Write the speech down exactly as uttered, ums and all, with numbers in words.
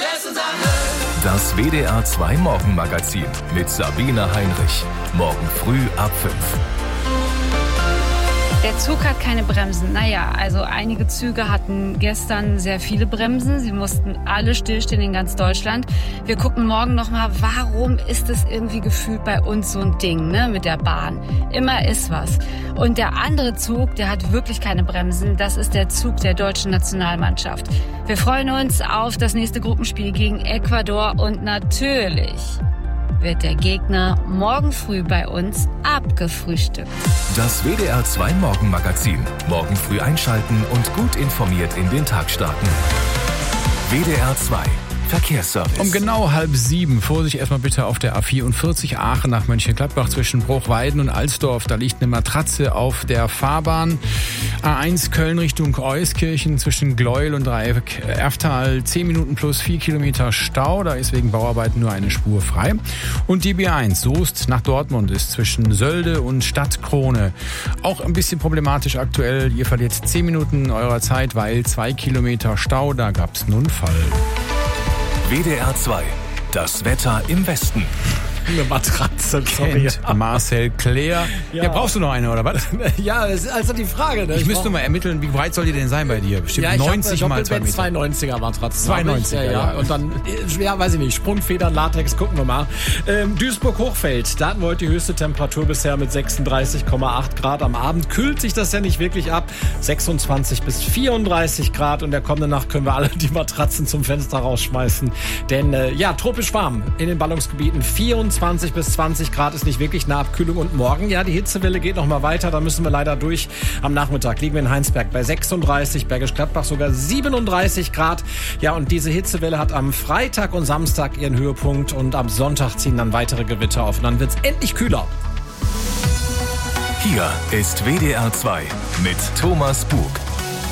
Das W D R zwei Morgenmagazin mit Sabine Heinrich. Morgen früh ab fünf. Der Zug hat keine Bremsen. Naja, also einige Züge hatten gestern sehr viele Bremsen. Sie mussten alle stillstehen in ganz Deutschland. Wir gucken morgen nochmal, warum ist es irgendwie gefühlt bei uns so ein Ding, ne, mit der Bahn. Immer ist was. Und der andere Zug, der hat wirklich keine Bremsen. Das ist der Zug der deutschen Nationalmannschaft. Wir freuen uns auf das nächste Gruppenspiel gegen Ecuador und natürlich wird der Gegner morgen früh bei uns abgefrühstückt. Das W D R zwei Morgenmagazin. Morgen früh einschalten und gut informiert in den Tag starten. W D R zwei Verkehrsservice. Um genau halb sieben, Vorsicht erstmal bitte auf der A vierundvierzig Aachen nach Mönchengladbach zwischen Bruchweiden und Alsdorf. Da liegt eine Matratze auf der Fahrbahn. A eins Köln Richtung Euskirchen zwischen Gleuel und Dreieck Erftal. zehn Minuten plus vier Kilometer Stau. Da ist wegen Bauarbeiten nur eine Spur frei. Und die B eins Soest nach Dortmund ist zwischen Sölde und Stadtkrone auch ein bisschen problematisch aktuell. Ihr verliert zehn Minuten eurer Zeit, weil zwei Kilometer Stau. Da gab es einen Unfall. W D R zwei. Das Wetter im Westen. Eine Matratze, sorry. Kennt Marcel Claire. Ja. Ja, brauchst du noch eine, oder was? Ja, das ist also die Frage. Ne? Ich, ich müsste mal ermitteln, wie breit soll die denn sein bei dir? Bestimmt ja, neunzig hab, mal zwei Meter. zwei neunziger Matratze. zwei neunziger, ja, ja. Und dann, ja, weiß ich nicht, Sprungfedern, Latex, gucken wir mal. Ähm, Duisburg-Hochfeld, da hatten wir heute die höchste Temperatur bisher mit sechsunddreißig Komma acht Grad. Am Abend kühlt sich das ja nicht wirklich ab. sechsundzwanzig bis vierunddreißig Grad. Und der kommende Nacht können wir alle die Matratzen zum Fenster rausschmeißen. Denn, äh, ja, tropisch warm in den Ballungsgebieten. vierundzwanzig bis zwanzig Grad ist nicht wirklich eine Abkühlung. Und morgen, ja, die Hitzewelle geht noch mal weiter. Da müssen wir leider durch. Am Nachmittag liegen wir in Heinsberg bei sechsunddreißig, Bergisch Gladbach sogar siebenunddreißig Grad. Ja, und diese Hitzewelle hat am Freitag und Samstag ihren Höhepunkt. Und am Sonntag ziehen dann weitere Gewitter auf. Und dann wird es endlich kühler. Hier ist W D R zwei mit Thomas Bug.